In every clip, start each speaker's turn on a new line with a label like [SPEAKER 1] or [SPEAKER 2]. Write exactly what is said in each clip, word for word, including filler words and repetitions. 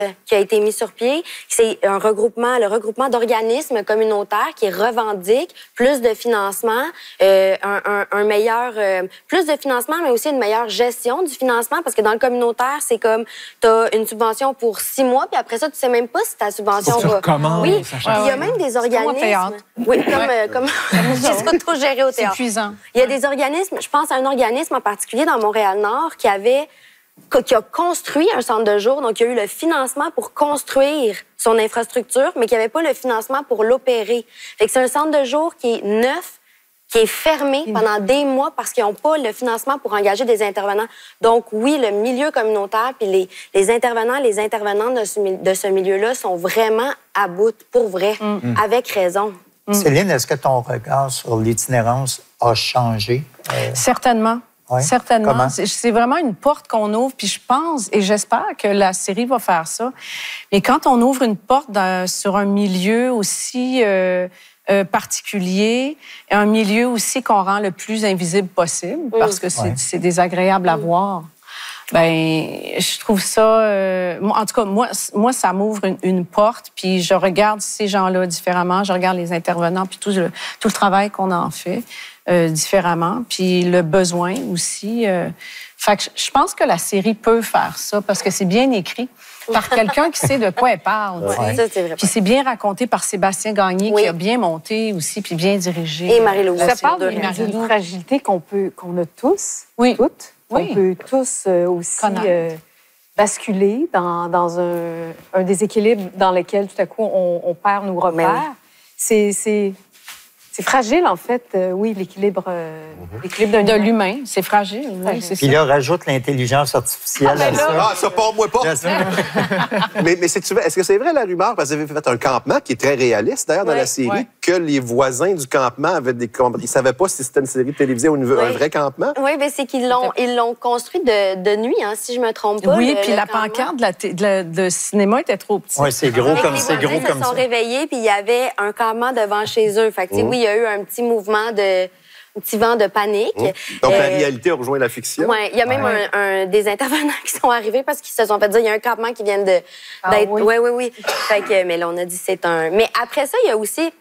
[SPEAKER 1] qui a été mis sur pied. C'est un regroupement, le regroupement d'organismes communautaires qui revendiquent plus de financement, euh, un, un, un meilleur, euh, plus de financement, mais aussi une meilleure gestion du financement, parce que dans le communautaire, c'est comme, t'as une subvention pour six mois, puis après ça, tu sais même pas si ta subvention
[SPEAKER 2] va...
[SPEAKER 1] Comment, oui, puis il y a même des organismes... Oui, comme, ouais. euh, comme c'est auto-géré au théâtre.
[SPEAKER 3] C'est épuisant.
[SPEAKER 1] Il y a des organismes, je pense à un organisme en particulier dans Montréal-Nord qui avait qui a construit un centre de jour, donc il y a eu le financement pour construire son infrastructure, mais qui n'avait pas le financement pour l'opérer. Fait que c'est un centre de jour qui est neuf, qui est fermé pendant des mois parce qu'ils n'ont pas le financement pour engager des intervenants. Donc oui, le milieu communautaire puis les, les intervenants, les intervenantes de ce, de ce milieu-là sont vraiment à bout, pour vrai, mm. avec raison.
[SPEAKER 4] Mm. Céline, est-ce que ton regard sur l'itinérance a changé? Euh...
[SPEAKER 3] Certainement.
[SPEAKER 4] Ouais.
[SPEAKER 3] Certainement. C'est vraiment une porte qu'on ouvre, puis je pense et j'espère que la série va faire ça. Mais quand on ouvre une porte dans, sur un milieu aussi euh, euh, particulier, un milieu aussi qu'on rend le plus invisible possible, mmh. parce que c'est ouais. désagréable à mmh. voir, ben je trouve ça... Euh, en tout cas, moi, moi ça m'ouvre une, une porte, puis je regarde ces gens-là différemment, je regarde les intervenants, puis tout le, tout le travail qu'on en fait. Euh, différemment, puis le besoin aussi. Euh... Fait que je pense que la série peut faire ça parce que c'est bien écrit par quelqu'un qui sait de quoi elle parle.
[SPEAKER 1] Ouais. Ça, c'est vrai.
[SPEAKER 3] Puis c'est bien raconté par Sébastien Gagné oui. qui a bien monté aussi puis bien dirigé.
[SPEAKER 1] Et Marie-Louise.
[SPEAKER 5] Ça parle d'une fragilité qu'on peut, qu'on a tous,
[SPEAKER 3] oui.
[SPEAKER 5] toutes.
[SPEAKER 3] Oui.
[SPEAKER 5] On peut tous euh, aussi euh, basculer dans, dans un, un déséquilibre dans lequel tout à coup on, on perd nos repères. Oui. C'est... c'est... C'est fragile, en fait, euh, oui, l'équilibre euh,
[SPEAKER 3] mm-hmm. de l'humain. C'est fragile, oui, c'est ça.
[SPEAKER 4] Puis là, rajoute l'intelligence artificielle
[SPEAKER 6] ah,
[SPEAKER 4] à ça.
[SPEAKER 6] Ah, ça part moi pas. mais mais est-ce que c'est vrai, la rumeur, parce que vous avez fait un campement qui est très réaliste, d'ailleurs, dans ouais, la série, ouais. que les voisins du campement avaient des... Ils ne savaient pas si c'était une série télévisée ou une... ouais. un vrai campement?
[SPEAKER 1] Oui, mais c'est qu'ils l'ont ils l'ont construit de, de nuit, hein, si je ne me trompe pas.
[SPEAKER 3] Oui,
[SPEAKER 1] le,
[SPEAKER 3] puis
[SPEAKER 1] le
[SPEAKER 3] la
[SPEAKER 1] campement.
[SPEAKER 3] pancarte de, la de, la, de cinéma était trop petite.
[SPEAKER 4] Oui, c'est gros comme, c'est gros
[SPEAKER 1] comme ça. Ils se sont réveillés, puis il y avait un campement devant chez eux. Fait que, mmh. oui, il y a eu un petit mouvement de... un petit vent de panique.
[SPEAKER 6] Mmh. Donc, euh, la réalité a rejoint la fiction.
[SPEAKER 1] Oui, il y a même ouais. un, un, des intervenants qui sont arrivés parce qu'ils se sont fait dire il y a un campement qui vient de...
[SPEAKER 5] Ah, oui,
[SPEAKER 1] oui, oui. oui. Fait que, mais là, on a dit c'est un... Mais après ça, il y a aussi...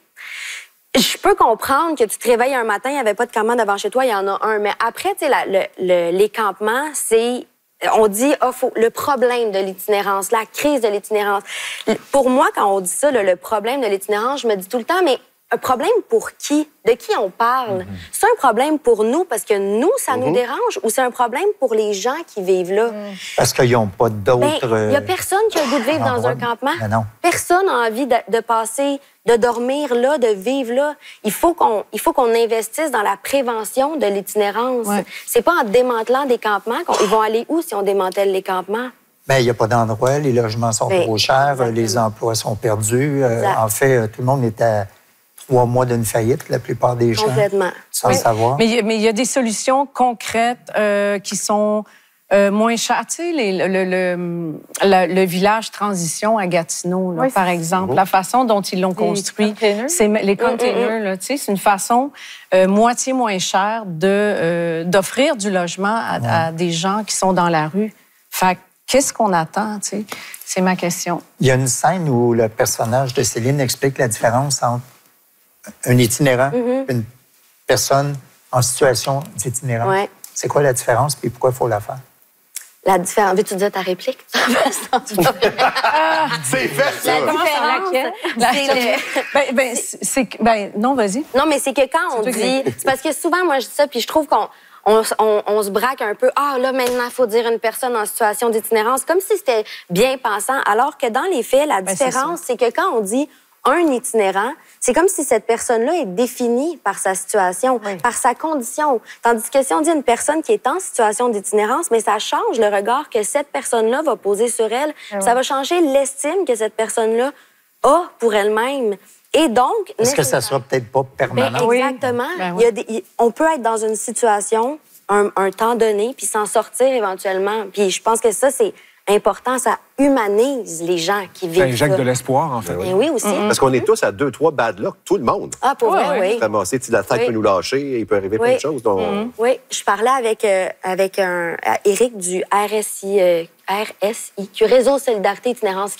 [SPEAKER 1] Je peux comprendre que tu te réveilles un matin, il n'y avait pas de campement devant chez toi, il y en a un. Mais après, tu sais, le, le, les campements, c'est... On dit, oh, faut, le problème de l'itinérance, la crise de l'itinérance. Pour moi, quand on dit ça, le, le problème de l'itinérance, je me dis tout le temps, mais un problème pour qui? De qui on parle? Mm-hmm. C'est un problème pour nous parce que nous, ça mm-hmm. nous dérange ou c'est un problème pour les gens qui vivent là? Mm.
[SPEAKER 4] Parce qu'ils n'ont pas d'autres...
[SPEAKER 1] Il n'y a personne qui a le goût de vivre dans un campement.
[SPEAKER 4] Ben non.
[SPEAKER 1] Personne n'a envie de, de passer, de dormir là, de vivre là. Il faut qu'on, il faut qu'on investisse dans la prévention de l'itinérance. Ouais. C'est pas en démantelant des campements qu'ils vont aller où si on démantèle les campements?
[SPEAKER 4] Bien, il n'y a pas d'endroit, les logements sont ben, trop chers, exactement. Les emplois sont perdus. Euh, en fait, tout le monde est à trois mois d'une faillite, la plupart des gens.
[SPEAKER 1] Complètement.
[SPEAKER 4] Sans
[SPEAKER 3] oui.
[SPEAKER 4] le savoir.
[SPEAKER 3] Mais il y a des solutions concrètes euh, qui sont euh, moins chères. Tu sais, les, le, le, le, le village transition à Gatineau, là, oui, par exemple, beau. La façon dont ils l'ont construit, c'est les containers, là, tu sais, c'est une façon euh, moitié moins chère de, euh, d'offrir du logement à, ouais. à des gens qui sont dans la rue. Fait qu'est-ce qu'on attend, tu sais? C'est ma question.
[SPEAKER 4] Il y a une scène où le personnage de Céline explique la différence entre un itinérant, mm-hmm. une personne en situation d'itinérance. Ouais. C'est quoi la différence et pourquoi il faut la faire?
[SPEAKER 1] La différence... Veux-tu dire ta réplique?
[SPEAKER 6] C'est fait, ça!
[SPEAKER 1] La différence, c'est le...
[SPEAKER 3] ben, ben, c'est... ben, non, vas-y.
[SPEAKER 1] Non, mais c'est que quand on dit... C'est parce que souvent, moi, je dis ça, puis je trouve qu'on on, on, on se braque un peu. Ah, là, maintenant, il faut dire une personne en situation d'itinérance, comme si c'était bien pensant, alors que dans les faits, la ben, différence, c'est que quand on dit un itinérant, c'est comme si cette personne-là est définie par sa situation, oui. par sa condition. Tandis que si on dit une personne qui est en situation d'itinérance, mais ça change le regard que cette personne-là va poser sur elle. Oui. Ça va changer l'estime que cette personne-là a pour elle-même. Et donc...
[SPEAKER 4] Est-ce que ça sera peut-être pas permanent?
[SPEAKER 1] Ben, exactement. Oui. Ben, oui. Il y a des, on peut être dans une situation, un, un temps donné, puis s'en sortir éventuellement. Puis je pense que ça, c'est important, ça humanise les gens qui vivent. Ça
[SPEAKER 2] injecte de l'espoir, en fait.
[SPEAKER 1] Oui, oui aussi.
[SPEAKER 6] Mm-hmm. Parce qu'on est tous à deux, trois bad luck, tout le monde.
[SPEAKER 1] Ah, pour vrai, oui.
[SPEAKER 6] Ramasser, la tête oui. peut nous lâcher, il peut arriver
[SPEAKER 1] oui.
[SPEAKER 6] plein de choses. Donc...
[SPEAKER 1] Mm-hmm. Oui, je parlais avec, euh, avec un, Éric du R S I, euh, R S I Q, Réseau Solidarité Itinérance